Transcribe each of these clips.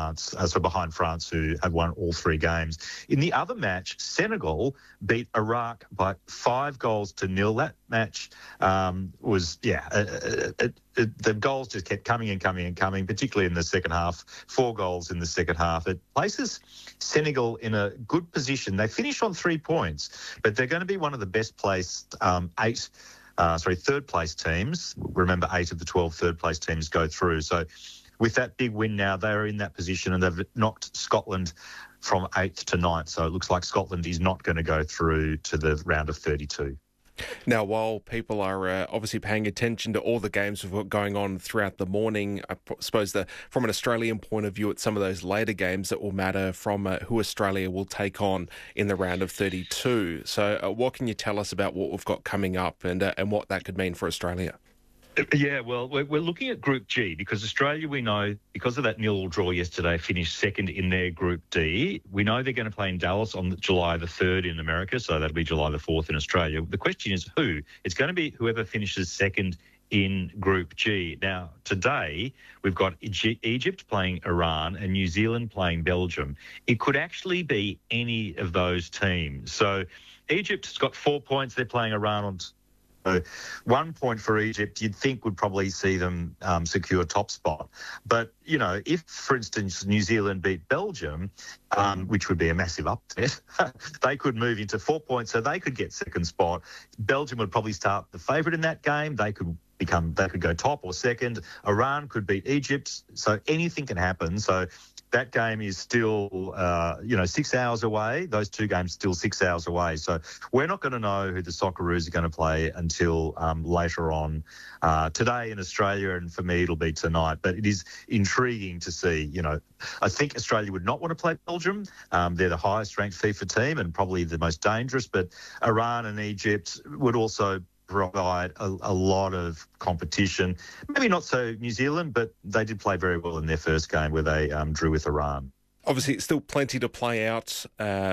behind France, who have won all 3 games. In the other match, Senegal beat Iraq by 5-0. That match was, the goals just kept coming and coming and coming, particularly in the second half. 4 goals in the second half. It places Senegal in a good position. They finish on 3 points, but they're going to be one of the best placed third place teams. Remember, 8 of the 12 third place teams go through. So with that big win now, they're in that position, and they've knocked Scotland from 8th to 9th. So it looks like Scotland is not going to go through to the round of 32. Now, while people are obviously paying attention to all the games we've got going on throughout the morning, I suppose from an Australian point of view, it's some of those later games that will matter from who Australia will take on in the round of 32. So what can you tell us about what we've got coming up and what that could mean for Australia? Yeah, well, we're looking at Group G because Australia, we know, because of that 0-0 draw yesterday, finished second in their Group D. We know they're going to play in Dallas on July the 3rd in America, so that'll be July the 4th in Australia. The question is who? It's going to be whoever finishes second in Group G. Now, today, we've got Egypt playing Iran and New Zealand playing Belgium. It could actually be any of those teams. So Egypt's got 4 points. They're playing Iran on... So 1 point for Egypt, you'd think would probably see them secure top spot. But, if, for instance, New Zealand beat Belgium, which would be a massive upset, they could move into 4 points, so they could get second spot. Belgium would probably start the favourite in that game. They could go top or second. Iran could beat Egypt. So anything can happen. So that game is still, 6 hours away. Those 2 games still 6 hours away. So we're not going to know who the Socceroos are going to play until later on today in Australia, and for me it'll be tonight. But it is intriguing to see. I think Australia would not want to play Belgium. They're the highest-ranked FIFA team and probably the most dangerous. But Iran and Egypt would also provide a lot of competition. Maybe not so New Zealand, but they did play very well in their first game where they drew with Iran. Obviously, it's still plenty to play out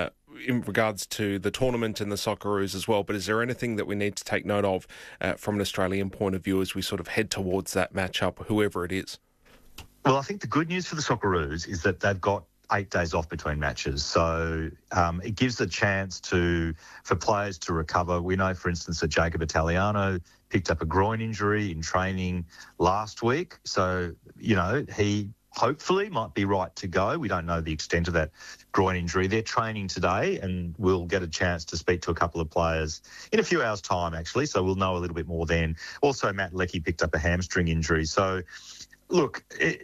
in regards to the tournament and the Socceroos as well, but is there anything that we need to take note of from an Australian point of view as we sort of head towards that matchup, whoever it is? Well, I think the good news for the Socceroos is that they've got 8 days off between matches. So it gives a chance for players to recover. We know, for instance, that Jacob Italiano picked up a groin injury in training last week. So, he hopefully might be right to go. We don't know the extent of that groin injury. They're training today, and we'll get a chance to speak to a couple of players in a few hours' time, actually. So we'll know a little bit more then. Also, Matt Leckie picked up a hamstring injury. So, look,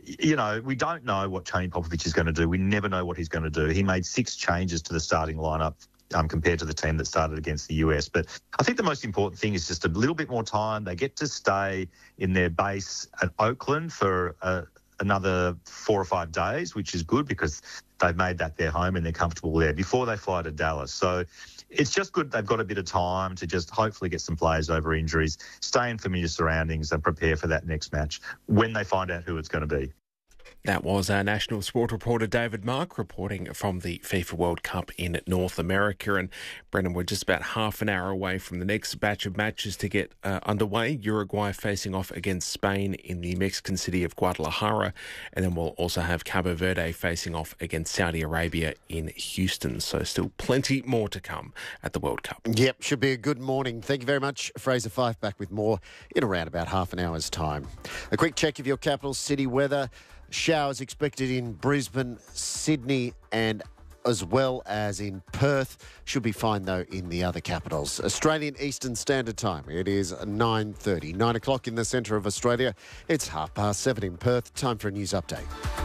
we don't know what Tony Popovic is going to do. We never know what he's going to do. He made 6 changes to the starting lineup compared to the team that started against the US. But I think the most important thing is just a little bit more time. They get to stay in their base at Oakland for another 4 or 5 days, which is good because they've made that their home and they're comfortable there before they fly to Dallas. So it's just good they've got a bit of time to just hopefully get some players over injuries, stay in familiar surroundings and prepare for that next match when they find out who it's going to be. That was our national sport reporter David Mark reporting from the FIFA World Cup in North America. And Brendan, we're just about half an hour away from the next batch of matches to get underway. Uruguay facing off against Spain in the Mexican city of Guadalajara. And then we'll also have Cabo Verde facing off against Saudi Arabia in Houston. So still plenty more to come at the World Cup. Yep, should be a good morning. Thank you very much. Fraser Fife back with more in around about half an hour's time. A quick check of your capital city weather. Showers expected in Brisbane, Sydney and as well as in Perth. Should be fine, though, in the other capitals. Australian Eastern Standard Time. It is 9:30. 9 o'clock in the centre of Australia. It's 7:30 in Perth. Time for a news update.